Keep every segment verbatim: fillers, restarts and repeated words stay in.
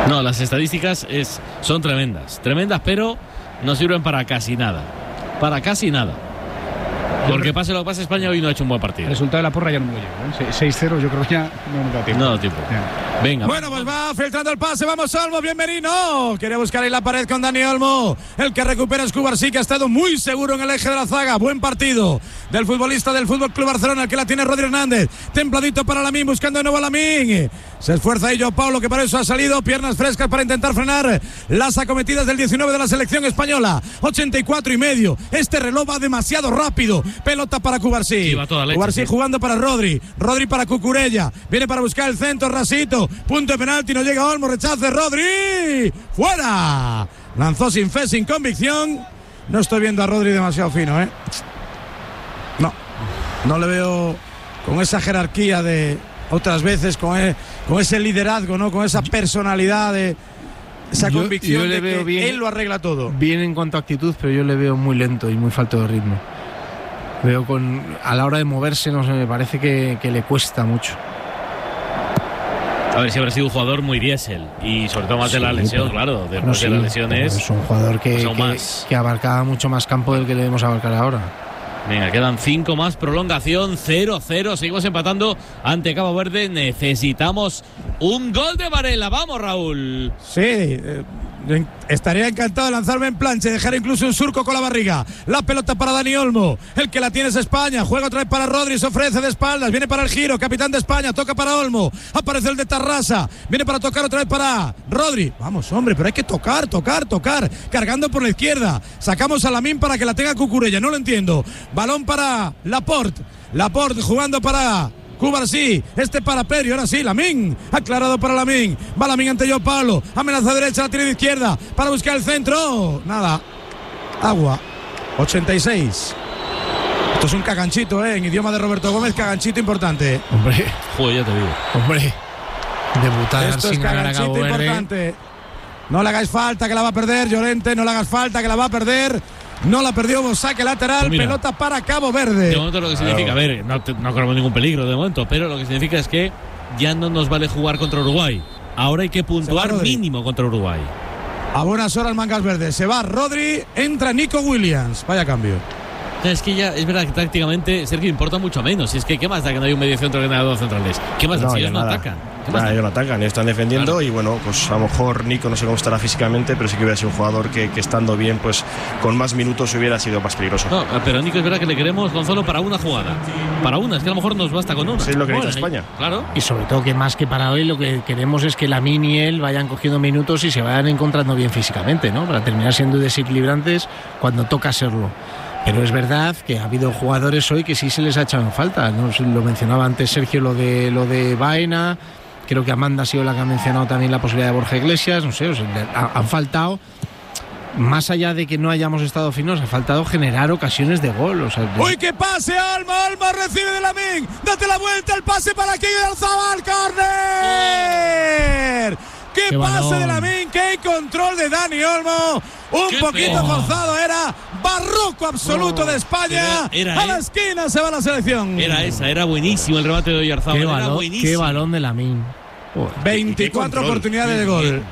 No, las estadísticas es, son tremendas, tremendas, pero no sirven para casi nada. Para casi nada. Porque pase lo que pase, España hoy no ha hecho un buen partido. El resultado de la porra ya no me lo llevo, ¿eh? seis cero, yo creo que ya no nos da tiempo. No da tiempo. Ya. Venga. Bueno, pues va filtrando el pase. Vamos, Olmo, bienvenido. Quiere buscar ahí la pared con Dani Olmo. El que recupera es Cubarsí, que ha estado muy seguro en el eje de la zaga. Buen partido del futbolista del Fútbol Club Barcelona, el que la tiene Rodri Hernández. Templadito para Lamine, buscando de nuevo a Lamine. Se esfuerza ahí Joao Paulo, que para eso ha salido. Piernas frescas para intentar frenar las acometidas del diecinueve de la selección española. ochenta y cuatro y medio. Este reloj va demasiado rápido. Pelota para Cubarsí. Cubarsí jugando para Rodri. Rodri para Cucurella. Viene para buscar el centro, Rasito. Punto de penalti, no llega Olmo. Rechace Rodri. ¡Fuera! Lanzó sin fe, sin convicción. No estoy viendo a Rodri demasiado fino, ¿eh? No. No le veo con esa jerarquía de otras veces, con, el, con ese liderazgo, ¿no? Con esa personalidad, de esa yo, convicción yo le de veo que bien, él lo arregla todo. Bien en cuanto a actitud, pero yo le veo muy lento y muy falto de ritmo. Veo con a la hora de moverse, no sé, me parece que, que le cuesta mucho. A ver si habrá sido un jugador muy diésel y sobre todo más sí, de la lesión, pero, claro, después no, sí, de la lesión es... Es un jugador que, que, que abarcaba mucho más campo del que debemos abarcar ahora. Venga, quedan cinco más, prolongación, cero cero, seguimos empatando ante Cabo Verde, necesitamos un gol de Varela, vamos Raúl. Sí, eh, estaría encantado de lanzarme en plancha y dejar incluso un surco con la barriga. La pelota para Dani Olmo, el que la tiene es España, juega otra vez para Rodri, se ofrece de espaldas, viene para el giro, capitán de España, toca para Olmo, aparece el de Tarrasa, viene para tocar otra vez para Rodri. Vamos hombre, pero hay que tocar, tocar, tocar, cargando por la izquierda, sacamos a Lamine para que la tenga Cucurella, no lo entiendo. Balón para Laporte, Laporte jugando para Cubarsí, este para Pedri, ahora sí, Lamine, aclarado para Lamine, va Lamine ante Joao Paulo, amenaza derecha, la tiene de izquierda, para buscar el centro, nada, agua, ochenta y seis. Esto es un caganchito, eh, en idioma de Roberto Gómez, caganchito importante. Hombre, joder, ya te digo. Hombre, debutar esto sin es caganchito importante. No le hagáis falta que la va a perder, Llorente, no le hagas falta que la va a perder. No la perdió, saque lateral, pues mira, pelota para Cabo Verde. De momento lo que significa, a ver, no, no corremos ningún peligro de momento, pero lo que significa es que ya no nos vale jugar contra Uruguay. Ahora hay que puntuar mínimo contra Uruguay. A buenas horas Mangas Verdes, se va Rodri, entra Nico Williams, vaya cambio. Es que ya, es verdad que tácticamente Sergio importa mucho menos. Es que ¿qué más da que no hay un medio centro que no haya dos centrales? ¿Qué más da no, si ellos no nada. atacan? Nada, ellos no atacan, ellos están defendiendo, claro. Y bueno, pues a lo mejor Nico no sé cómo estará físicamente, pero sí que hubiera sido un jugador que, que estando bien, pues con más minutos hubiera sido más peligroso. No, pero Nico es verdad que le queremos, Gonzalo, para una jugada. Para una, es que a lo mejor nos basta con una. Sí, es lo que bueno, necesita España. Claro. Y sobre todo que más que para hoy lo que queremos es que Lamine y él vayan cogiendo minutos y se vayan encontrando bien físicamente, ¿no? Para terminar siendo desequilibrantes cuando toca serlo. Pero es verdad que ha habido jugadores hoy que sí se les ha echado en falta, ¿no? Lo mencionaba antes Sergio, lo de lo de Baena, creo que Amanda ha sido la que ha mencionado también la posibilidad de Borja Iglesias, no sé, o sea, han faltado, más allá de que no hayamos estado finos, ha faltado generar ocasiones de gol. O sea, de... ¡Uy, qué pase, Olmo! Olmo recibe de Lamine, date la vuelta, el pase para aquí de Alzabal, córner. ¡Qué, qué pase balón de Lamine! ¡Qué control de Dani Olmo! Un qué poquito peor. Forzado, era barroco absoluto oh, de España. Era, era, a la esquina se va la selección. Era esa, era buenísimo el remate de Oyarzabal. Qué, era balón, buenísimo. Qué balón de Lamine. Oh, veinticuatro oportunidades de gol.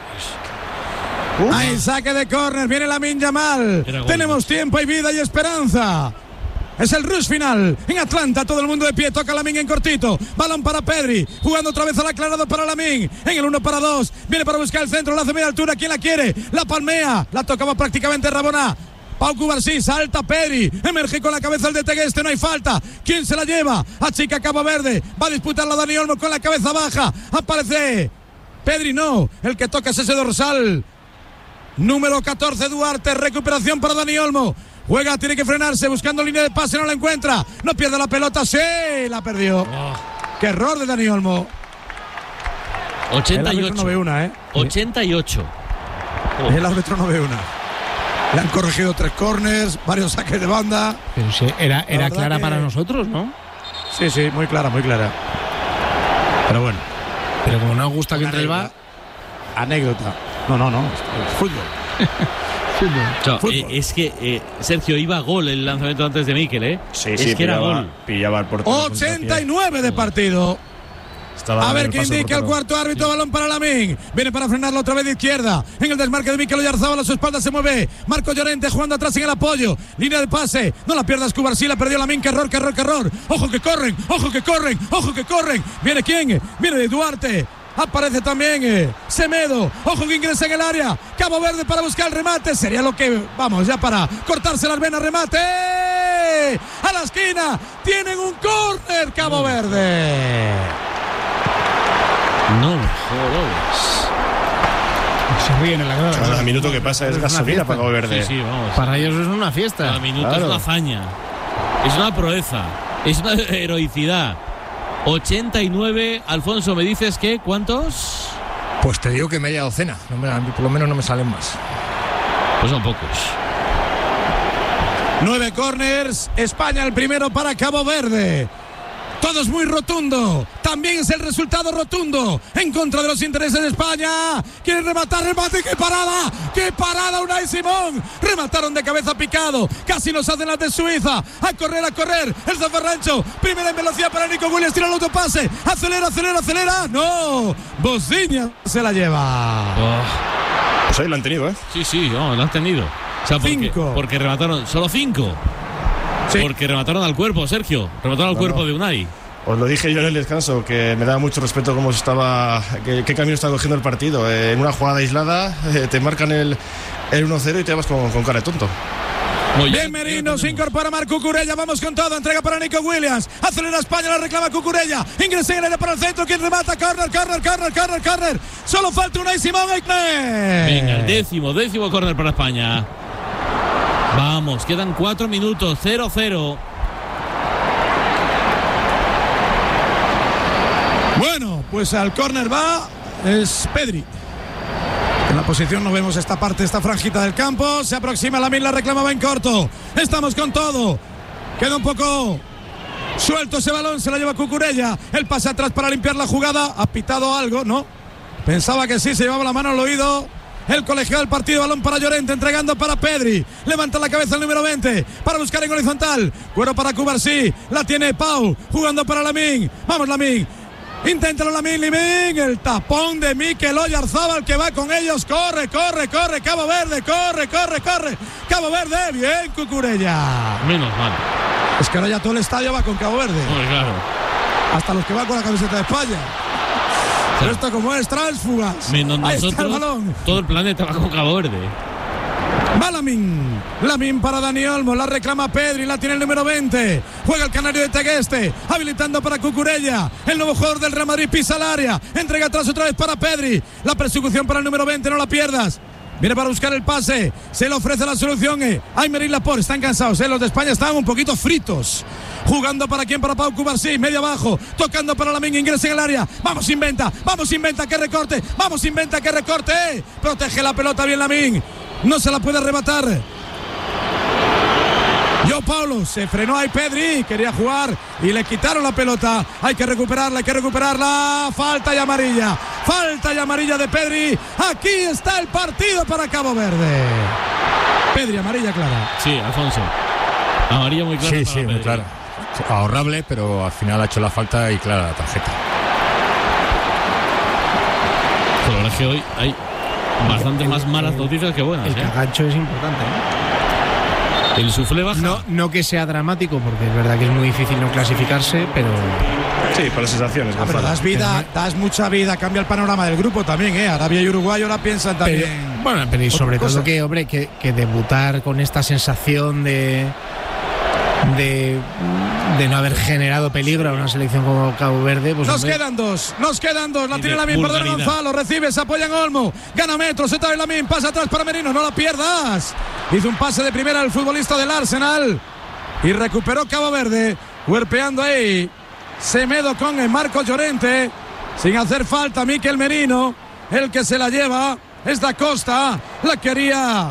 Uh. Ahí saque de córner, viene Lamine Yamal. Tenemos tiempo y vida y esperanza. Es el rush final en Atlanta, todo el mundo de pie, toca Lamine en cortito, balón para Pedri, jugando otra vez al aclarado para Lamine, en el uno para dos, viene para buscar el centro, la hace media altura, ¿quién la quiere? La palmea, la tocaba prácticamente Rabona. Pau Cubarsí, salta Pedri, emerge con la cabeza el de Tegueste, no hay falta. ¿Quién se la lleva? Achica Cabo Verde, va a disputarla Dani Olmo con la cabeza baja, aparece Pedri, no, el que toca es ese dorsal número catorce, Duarte, recuperación para Dani Olmo. Juega, tiene que frenarse, buscando línea de pase, no la encuentra. No pierde la pelota, sí, la perdió. Oh. Qué error de Dani Olmo. ochenta y ocho. El árbitro no ve una, ¿eh? ochenta y ocho. Oh. El árbitro no ve una. Le han corregido tres corners, varios saques de banda. Pero sí, era, era clara que... para nosotros, ¿no? Sí, sí, muy clara, muy clara. Pero bueno. Pero como no gusta que entre el V A R. Anécdota. No, no, no. Fútbol. No, eh, es que eh, Sergio iba a gol el lanzamiento antes de Mikel, ¿eh? Sí, es sí, que pillaba, era gol. Pillaba el portero. ochenta y nueve de partido. A ver qué indica el cuarto árbitro. Balón para Lamine. Viene para frenarlo otra vez de izquierda. En el desmarque de Mikel Oyarzabal, a su espalda se mueve Marco Llorente jugando atrás en el apoyo. Línea de pase. No la pierdas, Cubarsí. La perdió Lamine. Que error, que error, que error. Ojo que corren, ojo que corren, ojo que corren. ¿Viene quién? Viene de Duarte. Aparece también eh, Semedo. Ojo que ingresa en el área. Cabo Verde para buscar el remate. Sería lo que, vamos, ya para cortarse las venas. Remate a la esquina. Tienen un córner, Cabo Verde. No jodas. Se ríen en la grada. Cada minuto que pasa es gasolina para Cabo Verde. Sí, sí, vamos. Para ellos es una fiesta. Cada minuto Claro. es una hazaña. Es una proeza. Es una heroicidad. ochenta y nueve. Alfonso, ¿me dices que cuántos? Pues te digo que media docena. No me, por lo menos no me salen más. Pues son pocos. Nueve corners. España el primero para Cabo Verde. Todo es muy rotundo. También es el resultado rotundo en contra de los intereses de España. Quieren rematar, remate. ¡Qué parada! ¡Qué parada, Unai Simón! Remataron de cabeza picado. Casi nos hacen las de Suiza. A correr, a correr. El zafarrancho. Primera en velocidad para Nico Williams. Tira el autopase. Acelera, acelera, acelera. ¡No! Bociña se la lleva. Oh. Pues ahí lo han tenido, ¿eh? Sí, sí, no, lo han tenido. O sea, porque, Cinco. porque remataron. Solo cinco. Sí. Porque remataron al cuerpo, Sergio. Remataron al No, cuerpo no. de Unai. Os lo dije yo en el descanso, que me daba mucho respeto cómo se estaba, qué, qué camino está cogiendo el partido. Eh, en una jugada aislada eh, te marcan el, el uno cero y te vas con, con cara de tonto. Muy Bien, Merino, se incorpora Marco Cucurella. Vamos con todo. Entrega para Nico Williams. Acelera España, la reclama Cucurella. Ingresa en el área para el centro. Quien remata, corner, corner, corner, corner, corner. Solo falta Unai Simón. Venga, el décimo, décimo córner para España. Vamos, quedan cuatro minutos, cero cero. Bueno, pues al córner va. Es Pedri. En la posición no vemos esta parte, esta franjita del campo. Se aproxima Lamine, la reclamaba en corto. Estamos con todo. Queda un poco suelto ese balón, se la lleva Cucurella. El pase atrás para limpiar la jugada. Ha pitado algo, ¿no? Pensaba que sí, se llevaba la mano al oído. El colegiado del partido, balón para Llorente, entregando para Pedri. Levanta la cabeza el número veinte para buscar en horizontal. Cuero para Cubarsí. La tiene Pau, jugando para Lamine. Vamos, Lamine. Inténtalo Lamine, Lamine, el tapón de Mikel Oyarzabal que va con ellos, corre, corre, corre, Cabo Verde, corre, corre, corre, Cabo Verde, bien Cucurella. Menos mal. Es que ahora ya todo el estadio va con Cabo Verde, Muy claro. hasta los que van con la camiseta de España. Pero esto como es, tránsfugas. Menos Ahí está el nosotros, balón. todo el planeta va con Cabo Verde. Va Lamine. Lamine para Dani Olmo. La reclama Pedri. La tiene el número veinte. Juega el canario de Tegueste. Habilitando para Cucurella. El nuevo jugador del Real Madrid pisa el área. Entrega atrás otra vez para Pedri. La persecución para el número veinte. No la pierdas. Viene para buscar el pase. Se le ofrece la solución. Eh. Aymerín Laporte. Están cansados. Eh. Los de España están un poquito fritos. Jugando para quién, para Pau Cubarsí. Medio abajo. Tocando para Lamine. Ingresa en el área. Vamos, inventa. Vamos, inventa. Que recorte. Vamos, inventa. Que recorte. Eh. Protege la pelota bien Lamine. No se la puede arrebatar. Yo Paulo se frenó ahí Pedri, quería jugar y le quitaron la pelota. Hay que recuperarla, hay que recuperarla. Falta y amarilla. Falta y amarilla de Pedri. Aquí está el partido para Cabo Verde. Pedri, amarilla clara. Sí, Alfonso. Amarilla muy clara. Sí, para sí, muy Pedri. clara. Ahorrable, pero al final ha hecho la falta y clara la tarjeta. Pero la verdad es que hoy hay bastante más malas noticias que buenas. El ¿eh? cagacho es importante, ¿eh? El suflé baja. No, no que sea dramático, porque es verdad que es muy difícil no clasificarse, pero Sí, por las sensaciones, Ah, pero Gonzalo. das vida, das mucha vida, cambia el panorama del grupo también, ¿eh? Arabia y Uruguay ahora piensan también. Pero, bueno, pero y sobre otra todo cosa. que, hombre, que, que debutar con esta sensación de, de de no haber generado peligro a una selección como Cabo Verde, pues Nos hombre, quedan dos, nos quedan dos. La Y tiene de Lamine, perdona vulgaridad. Gonzalo, recibe, se apoya en Olmo, gana metros, se trae Lamine, pasa atrás para Merino, no la pierdas. Hizo un pase de primera el futbolista del Arsenal y recuperó Cabo Verde, huerpeando ahí Semedo con el Marco Llorente, sin hacer falta Mikel Merino, el que se la lleva es Da Costa, la quería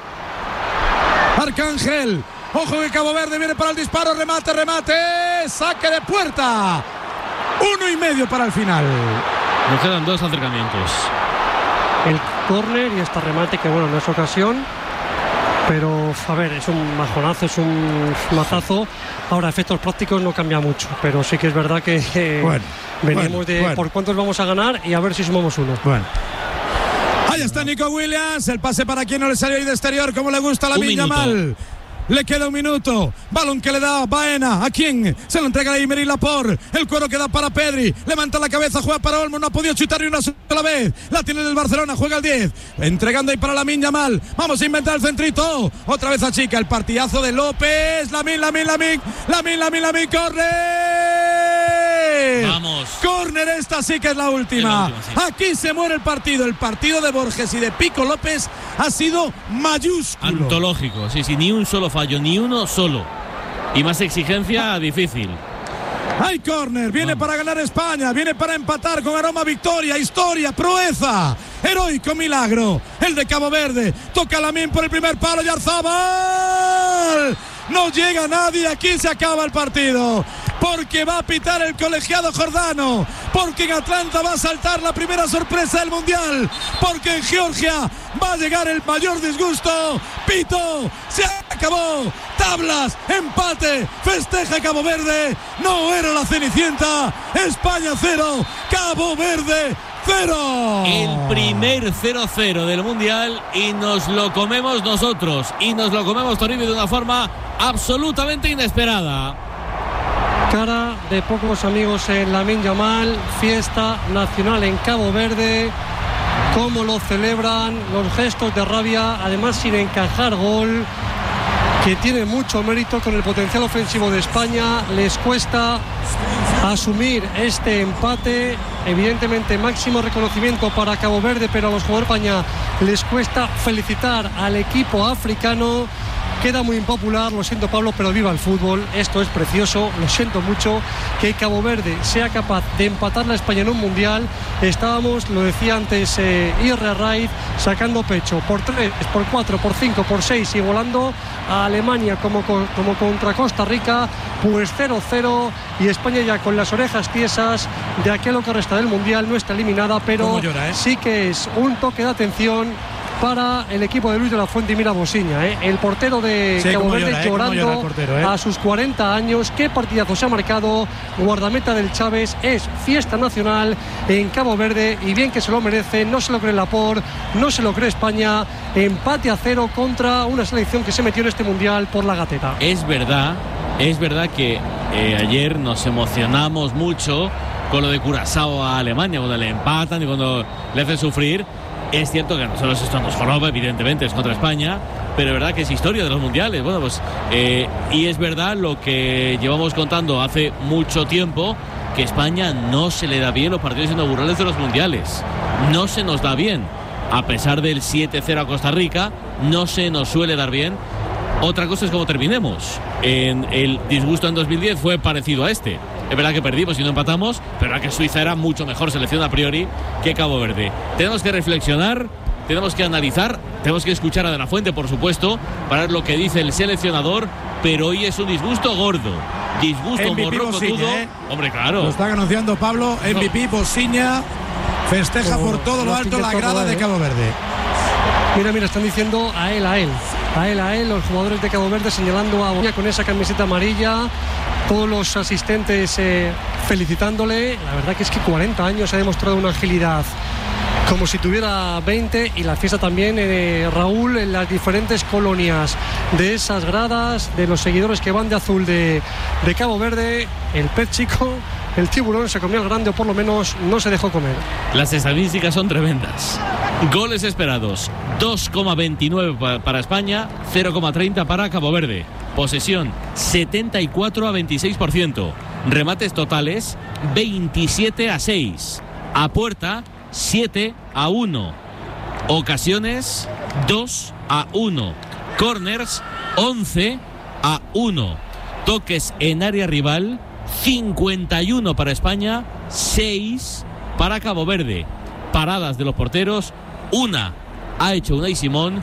Arcángel. Ojo que Cabo Verde viene para el disparo, remate, remate, saque de puerta. Uno y medio para el final. Nos quedan dos acercamientos. El córner y este remate que, bueno, no es ocasión. Pero, a ver, es un majonazo, es un mazazo. Ahora, efectos prácticos no cambia mucho, pero sí que es verdad que eh, bueno, venimos bueno, de bueno. por cuántos vamos a ganar y a ver si sumamos uno. Bueno. Ahí está Nico Williams, el pase para quien no le salió ahí de exterior, como le gusta a Lamine Yamal. Le queda un minuto. Balón que le da Baena. ¿A quién? Se lo entrega a Aymeric Laporte. El cuero que da para Pedri. Levanta la cabeza, juega para Olmo. No ha podido chutar ni una sola vez. La tiene el Barcelona, juega el diez. Entregando ahí para Lamine Yamal. Vamos a inventar el centrito. Otra vez a chica. El partidazo de López. Lamine, Lamine, Lamine. Lamine, Lamine, Lamine. ¡Corre! Vamos. Córner, esta sí que es la última. Es la última, sí. Aquí se muere el partido. El partido de Borges y de Pico López ha sido mayúsculo. Antológico, sí, sí, ni un solo fallo, ni uno solo. Y más exigencia, difícil. Hay córner, viene Vamos. para ganar España, viene para empatar con aroma victoria, historia, proeza, heroico milagro. El de Cabo Verde, toca Lamine por el primer palo y Arzabal. No llega nadie, aquí se acaba el partido. Porque va a pitar el colegiado jordano, porque en Atlanta va a saltar la primera sorpresa del Mundial, porque en Georgia va a llegar el mayor disgusto. Pito, se acabó, tablas, empate, festeja Cabo Verde, no era la Cenicienta. España cero, Cabo Verde cero. El primer cero cero del Mundial y nos lo comemos nosotros, y nos lo comemos Toribio de una forma absolutamente inesperada. Cara de pocos amigos en Lamine Yamal, fiesta nacional en Cabo Verde, cómo lo celebran, los gestos de rabia, además sin encajar gol, que tiene mucho mérito con el potencial ofensivo de España. Les cuesta asumir este empate, evidentemente máximo reconocimiento para Cabo Verde, pero a los jugadores de España les cuesta felicitar al equipo africano. Queda muy impopular, lo siento Pablo, pero viva el fútbol, esto es precioso, lo siento mucho, que Cabo Verde sea capaz de empatar a España en un mundial. Estábamos, lo decía antes eh, Irre Raiz, sacando pecho por tres, por cuatro, por cinco, por seis, igualando a Alemania como, como contra Costa Rica, pues cero cero, y España ya con las orejas tiesas de aquello que resta del mundial. No está eliminada, pero llora, ¿eh? Sí que es un toque de atención para el equipo de Luis de la Fuente. Y mira Bosiña, ¿eh? el portero de sí, Cabo Verde llora, ¿eh? llorando portero, ¿eh? a sus cuarenta años. Qué partidazo se ha marcado, guardameta del Chávez. Es fiesta nacional en Cabo Verde y bien que se lo merece. No se lo cree Laporte, no se lo cree España. Empate a cero contra una selección que se metió en este mundial por la gateta. Es verdad, es verdad que eh, ayer nos emocionamos mucho con lo de Curazao a Alemania, cuando le empatan y cuando le hacen sufrir. Es cierto que a nosotros esto nos joroba, evidentemente, es contra España, pero es verdad que es historia de los mundiales. Bueno, pues, eh, y es verdad lo que llevamos contando hace mucho tiempo, que España no se le da bien los partidos inaugurales de los mundiales. No se nos da bien. A pesar del siete cero a Costa Rica, no se nos suele dar bien. Otra cosa es cómo terminemos. En el disgusto en dos mil diez fue parecido a este. Es verdad que perdimos y no empatamos, pero era que Suiza era mucho mejor selección a priori que Cabo Verde. Tenemos que reflexionar, tenemos que analizar, tenemos que escuchar a De la Fuente, por supuesto, para ver lo que dice el seleccionador, pero hoy es un disgusto gordo. Disgusto morrocotudo. ¿eh? Hombre, claro. Lo está anunciando Pablo, M V P, Bosiña, festeja por todo lo alto la grada de Cabo Verde. Mira, mira, están diciendo a él, a él, a él, a él, los jugadores de Cabo Verde señalando a Bosiña con esa camiseta amarilla. Todos los asistentes eh, felicitándole. La verdad que es que cuarenta años ha demostrado una agilidad como si tuviera veinte, y la fiesta también, eh, Raúl, en las diferentes colonias de esas gradas, de los seguidores que van de azul de, de Cabo Verde. El pez chico, el tiburón, se comió el grande, o por lo menos no se dejó comer. Las estadísticas son tremendas. Goles esperados, dos coma veintinueve para España, cero coma treinta para Cabo Verde. Posesión, setenta y cuatro a veintiséis por ciento. Remates totales, veintisiete a seis. A puerta, siete a uno. Ocasiones, dos a uno. Corners, once a uno. Toques en área rival, cincuenta y uno para España, seis para Cabo Verde. Paradas de los porteros, una ha hecho Unai Simón,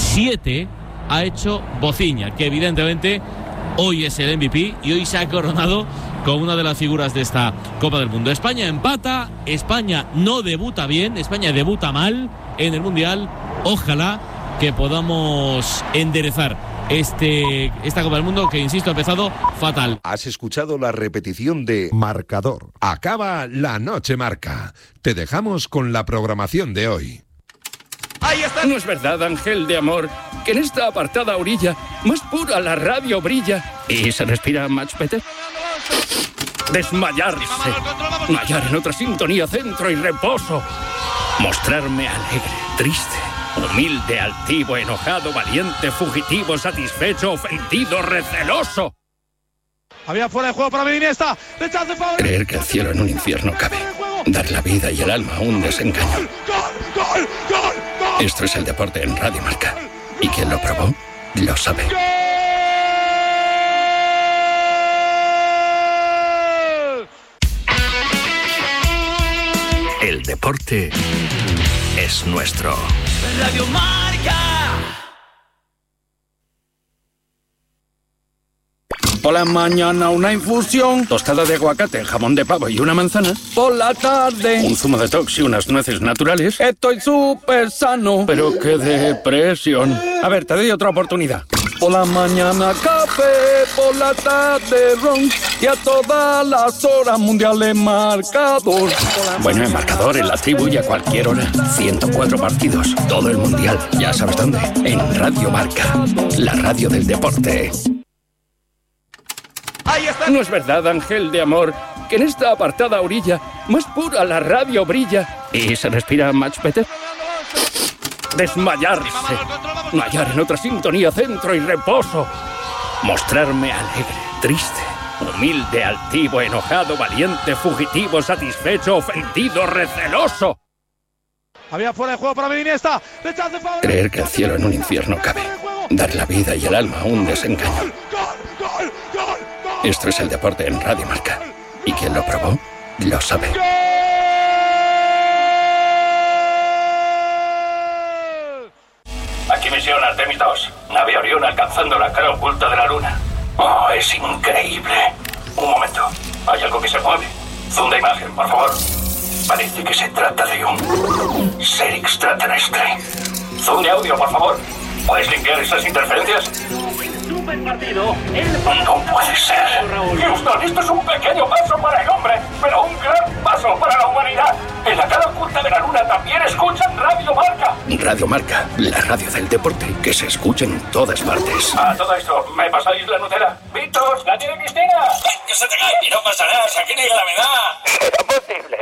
siete ha hecho Bosiña, que evidentemente hoy es el M V P y hoy se ha coronado como una de las figuras de esta Copa del Mundo. España empata, España no debuta bien, España debuta mal en el Mundial. Ojalá que podamos enderezar este, esta Copa del Mundo que, insisto, ha empezado fatal. Has escuchado la repetición de Marcador. Acaba la noche marca. Te dejamos con la programación de hoy. Ahí está. No es verdad, ángel de amor, que en esta apartada orilla más pura la radio brilla y se respira much better. Desmayarse, no hallar en otra sintonía centro y reposo, mostrarme alegre, triste, humilde, altivo, enojado, valiente, fugitivo, satisfecho, ofendido, receloso. Había fuera de juego para Iniesta. Creer que el cielo en un infierno cabe, dar la vida y el alma a un desengaño. ¡Gol, gol, gol, gol! Esto es el deporte en Radio Marca, y quien lo probó lo sabe. El deporte es nuestro. Radio Marca. Por la mañana una infusión, tostada de aguacate, jamón de pavo y una manzana. Por la tarde, un zumo de tox y unas nueces naturales. Estoy súper sano, pero qué depresión. A ver, te doy otra oportunidad. Por la mañana café, por la tarde ron y a todas las horas mundiales marcador. Bueno, en marcador, en la tribu y a cualquier hora. ciento cuatro partidos, todo el mundial. Ya sabes dónde, en Radio Marca, la radio del deporte. No es verdad, ángel de amor, que en esta apartada orilla más pura la radio brilla y se respira much better. Desmayarse, no hallar en otra sintonía centro y reposo, mostrarme alegre, triste, humilde, altivo, enojado, valiente, fugitivo, satisfecho, ofendido, receloso. Había fuera de juego para Iniesta. Creer que el cielo en un infierno cabe, dar la vida y el alma a un desengaño. Esto es el deporte en Radio Marca, y quien lo probó lo sabe. Aquí misión Artemis dos. Nave Orión alcanzando la cara oculta de la luna. Oh, es increíble. Un momento. Hay algo que se mueve. Zoom de imagen, por favor. Parece que se trata de un ser extraterrestre. Zoom de audio, por favor. ¿Puedes limpiar esas interferencias? Super partido. No puede ser. Houston, esto es un pequeño paso para el hombre, pero un gran paso para la humanidad. En la cara oculta de la luna también escuchan Radio Marca. Radio Marca, la radio del deporte que se escucha en todas partes. A todo esto, ¿me pasáis la Nutella? ¡Víctor, la tiene Cristina! ¡Que se te cae! Y no pasa nada, aquí no hay gravedad. ¿Será posible?